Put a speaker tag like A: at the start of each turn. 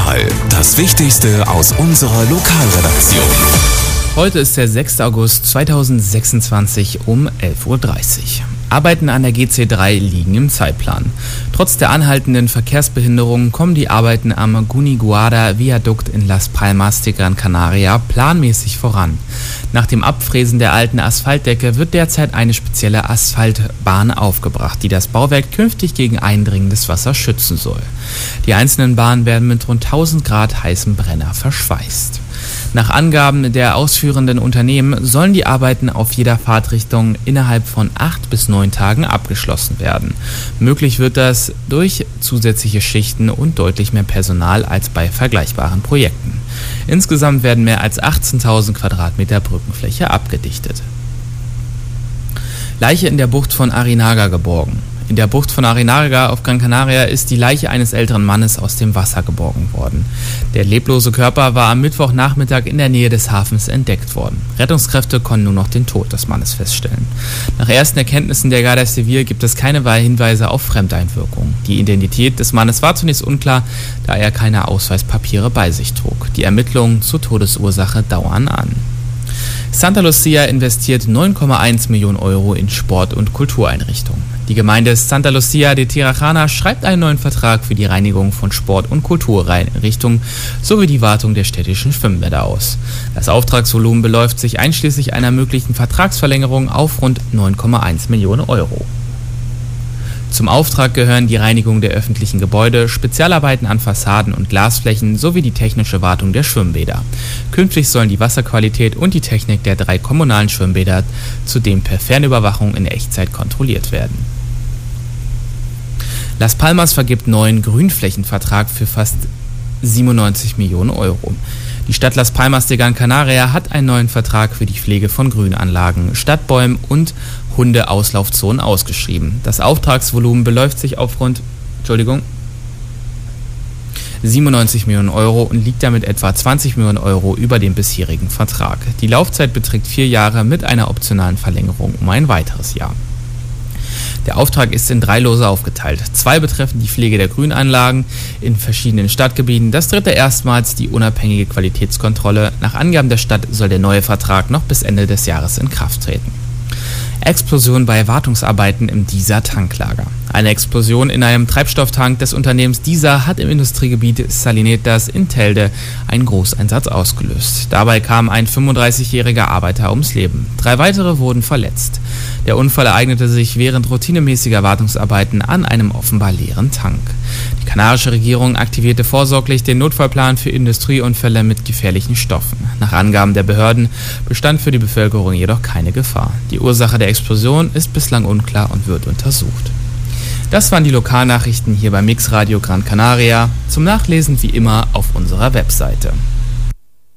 A: Lokal, das Wichtigste aus unserer Lokalredaktion.
B: Heute ist der 6. August 2026 um 11.30 Uhr. Arbeiten an der GC3 liegen im Zeitplan. Trotz der anhaltenden Verkehrsbehinderungen kommen die Arbeiten am Guniguada-Viadukt in Las Palmas de Gran Canaria planmäßig voran. Nach dem Abfräsen der alten Asphaltdecke wird derzeit eine spezielle Asphaltbahn aufgebracht, die das Bauwerk künftig gegen eindringendes Wasser schützen soll. Die einzelnen Bahnen werden mit rund 1000 Grad heißem Brenner verschweißt. Nach Angaben der ausführenden Unternehmen sollen die Arbeiten auf jeder Fahrtrichtung innerhalb von 8 bis 9 Tagen abgeschlossen werden. Möglich wird das durch zusätzliche Schichten und deutlich mehr Personal als bei vergleichbaren Projekten. Insgesamt werden mehr als 18.000 Quadratmeter Brückenfläche abgedichtet. Leiche in der Bucht von Arinaga geborgen. In der Bucht von Arinaga auf Gran Canaria ist die Leiche eines älteren Mannes aus dem Wasser geborgen worden. Der leblose Körper war am Mittwochnachmittag in der Nähe des Hafens entdeckt worden. Rettungskräfte konnten nur noch den Tod des Mannes feststellen. Nach ersten Erkenntnissen der Guardia Civil gibt es keine Hinweise auf Fremdeinwirkung. Die Identität des Mannes war zunächst unklar, da er keine Ausweispapiere bei sich trug. Die Ermittlungen zur Todesursache dauern an. Santa Lucia investiert 9,1 Millionen Euro in Sport- und Kultureinrichtungen. Die Gemeinde Santa Lucia de Tirajana schreibt einen neuen Vertrag für die Reinigung von Sport- und Kultureinrichtungen sowie die Wartung der städtischen Schwimmbäder aus. Das Auftragsvolumen beläuft sich einschließlich einer möglichen Vertragsverlängerung auf rund 9,1 Millionen Euro. Zum Auftrag gehören die Reinigung der öffentlichen Gebäude, Spezialarbeiten an Fassaden und Glasflächen sowie die technische Wartung der Schwimmbäder. Künftig sollen die Wasserqualität und die Technik der 3 kommunalen Schwimmbäder zudem per Fernüberwachung in Echtzeit kontrolliert werden. Las Palmas vergibt neuen Grünflächenvertrag für fast 97 Millionen Euro. Die Stadt Las Palmas de Gran Canaria hat einen neuen Vertrag für die Pflege von Grünanlagen, Stadtbäumen und Hundeauslaufzonen ausgeschrieben. Das Auftragsvolumen beläuft sich auf rund 97 Millionen Euro und liegt damit etwa 20 Millionen Euro über dem bisherigen Vertrag. Die Laufzeit beträgt 4 Jahre mit einer optionalen Verlängerung um ein weiteres Jahr. Der Auftrag ist in 3 Lose aufgeteilt. 2 betreffen die Pflege der Grünanlagen in verschiedenen Stadtgebieten. Das 3. erstmals die unabhängige Qualitätskontrolle. Nach Angaben der Stadt soll der neue Vertrag noch bis Ende des Jahres in Kraft treten. Explosion bei Wartungsarbeiten im DISA Tanklager. Eine Explosion in einem Treibstofftank des Unternehmens DISA hat im Industriegebiet Salinetas in Telde einen Großeinsatz ausgelöst. Dabei kam ein 35-jähriger Arbeiter ums Leben. 3 weitere wurden verletzt. Der Unfall ereignete sich während routinemäßiger Wartungsarbeiten an einem offenbar leeren Tank. Die kanarische Regierung aktivierte vorsorglich den Notfallplan für Industrieunfälle mit gefährlichen Stoffen. Nach Angaben der Behörden bestand für die Bevölkerung jedoch keine Gefahr. Die Ursache der Explosion ist bislang unklar und wird untersucht. Das waren die Lokalnachrichten hier bei Mix Radio Gran Canaria. Zum Nachlesen wie immer auf unserer Webseite.